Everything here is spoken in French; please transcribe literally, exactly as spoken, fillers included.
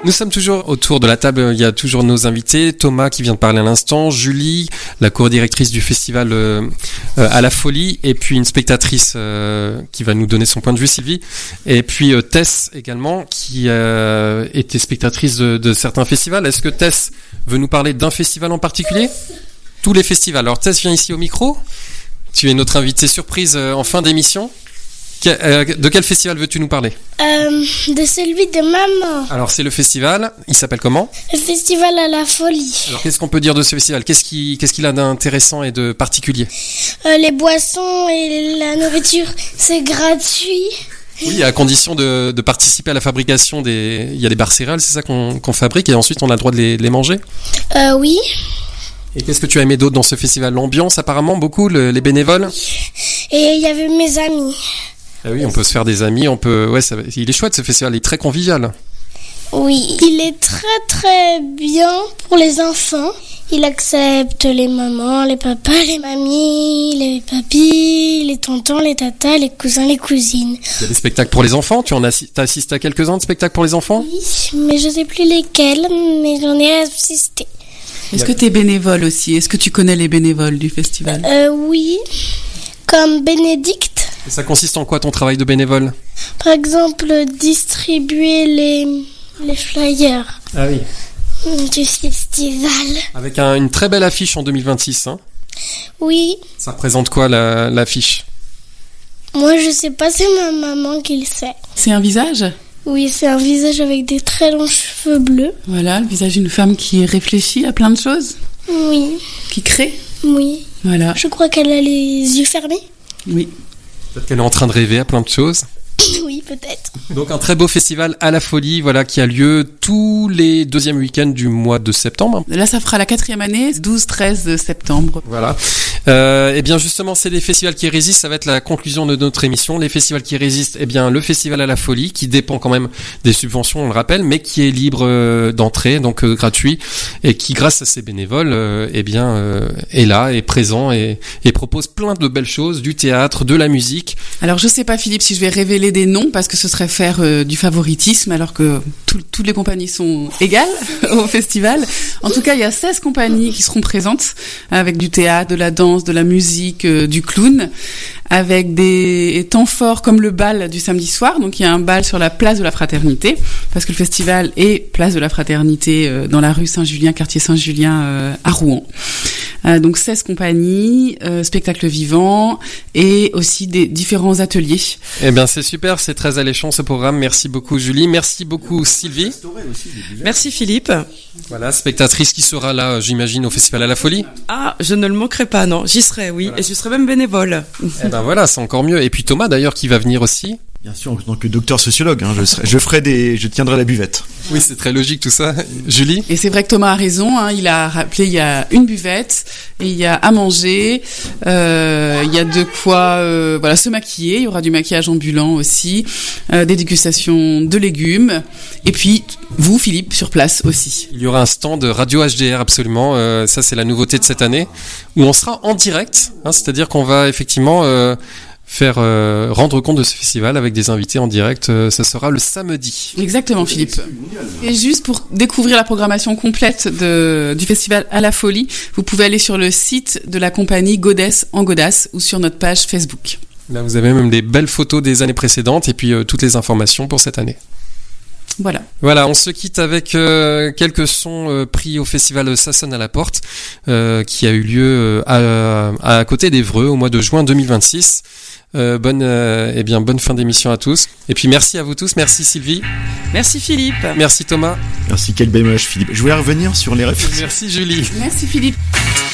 Nous sommes toujours autour de la table, il y a toujours nos invités, Thomas qui vient de parler à l'instant, Julie, la co-directrice du festival euh, euh, à la Folie, et puis une spectatrice euh, qui va nous donner son point de vue, Sylvie, et puis euh, Tess également, qui euh, était spectatrice de, de certains festivals. Est-ce que Tess veut nous parler d'un festival en particulier ? Tous les festivals. Alors Tess, viens ici au micro, tu es notre invitée surprise euh, en fin d'émission. De quel festival veux-tu nous parler ? euh, De celui de maman. Alors c'est le festival, il s'appelle comment ? Le festival à la Folie. Alors qu'est-ce qu'on peut dire de ce festival ? Qu'est-ce qui, qu'est-ce qu'il a d'intéressant et de particulier ? euh, Les boissons et la nourriture, c'est gratuit. Oui, à condition de, de participer à la fabrication des... Il y a des barres céréales, c'est ça qu'on, qu'on fabrique, et ensuite on a le droit de les, de les manger ? euh, Oui. Et qu'est-ce que tu as aimé d'autre dans ce festival ? L'ambiance apparemment, beaucoup, le, les bénévoles ? Et il y avait mes amis. Ah oui, on peut se faire des amis, on peut... Ouais, ça... il est chouette ce festival, il est très convivial. Oui, il est très très bien pour les enfants. Il accepte les mamans, les papas, les mamies, les papis, les tontons, les tatas, les cousins, les cousines. Il y a des spectacles pour les enfants, tu en assi... t'as assisté à quelques-uns de spectacles pour les enfants ? Oui, mais je sais plus lesquels, mais j'en ai assisté. Est-ce que tu es bénévole aussi ? Est-ce que tu connais les bénévoles du festival ? Euh, oui, comme Bénédicte. Et ça consiste en quoi ton travail de bénévole ? Par exemple, distribuer les, les flyers ah oui. du festival. Avec un, une très belle affiche en deux mille vingt-six. Hein ? Oui. Ça représente quoi la, l'affiche ? Moi je sais pas, c'est ma maman qui le sait. C'est un visage ? Oui, c'est un visage avec des très longs cheveux bleus. Voilà, le visage d'une femme qui réfléchit à plein de choses ? Oui. Qui crée ? Oui. Voilà. Je crois qu'elle a les yeux fermés. Oui. Peut-être qu'elle est en train de rêver à plein de choses. Oui, peut-être. Donc un très beau festival à la Folie, voilà, qui a lieu tous les deuxièmes week-ends du mois de septembre. Là, ça fera la quatrième année, douze treize septembre. Voilà. Euh, et bien justement, c'est les festivals qui résistent, ça va être la conclusion de notre émission. Les festivals qui résistent, eh bien le festival à la Folie, qui dépend quand même des subventions, on le rappelle, mais qui est libre euh, d'entrée, donc euh, gratuit, et qui, grâce à ses bénévoles, euh, eh bien euh, est là, est présent et, et propose plein de belles choses, du théâtre, de la musique. Alors je sais pas Philippe si je vais révéler des noms parce que ce serait faire euh, du favoritisme alors que tout, toutes les compagnies sont égales au festival. En tout cas, il y a seize compagnies qui seront présentes avec du théâtre, de la danse, de la musique, euh, du clown, avec des temps forts comme le bal du samedi soir. Donc il y a un bal sur la place de la Fraternité parce que le festival est place de la Fraternité euh, dans la rue Saint-Julien, quartier Saint-Julien euh, à Rouen. Euh, donc seize compagnies, euh, spectacles vivants et aussi des différents ateliers. Eh bien c'est super, c'est très alléchant ce programme. Merci beaucoup Julie, merci beaucoup Sylvie. Merci Philippe. Voilà, spectatrice qui sera là, j'imagine, au Festival à la Folie. Ah, je ne le manquerai pas, non, j'y serai, oui, voilà. Et je serai même bénévole. Eh ben voilà, c'est encore mieux. Et puis Thomas d'ailleurs qui va venir aussi. Bien sûr, en tant que docteur sociologue, hein, je, serai, je ferai des, je tiendrai la buvette. Oui, c'est très logique tout ça. Julie ? Et c'est vrai que Thomas a raison, hein, il a rappelé, il y a une buvette, et il y a à manger, euh, il y a de quoi euh, voilà, se maquiller, il y aura du maquillage ambulant aussi, euh, des dégustations de légumes, et puis vous, Philippe, sur place aussi. Il y aura un stand de Radio H D R, absolument, euh, ça c'est la nouveauté de cette année, où on sera en direct, hein, c'est-à-dire qu'on va effectivement... Euh, faire euh, rendre compte de ce festival avec des invités en direct, euh, ça sera le samedi. Exactement Philippe. Et juste pour découvrir la programmation complète de, du festival à la Folie, vous pouvez aller sur le site de la compagnie Godesse en Godasse ou sur notre page Facebook. Là vous avez même des belles photos des années précédentes et puis euh, toutes les informations pour cette année. Voilà. Voilà, on se quitte avec euh, quelques sons euh, pris au festival Ça sonne à la porte, euh, qui a eu lieu euh, à, à côté d'Évreux au mois de juin deux mille vingt-six. Euh, bonne, euh, eh bien, bonne fin d'émission à tous. Et puis merci à vous tous. Merci Sylvie. Merci Philippe. Merci Thomas. Merci, quel bémoche Philippe. Je voulais revenir sur les références. Merci Julie. Merci Philippe.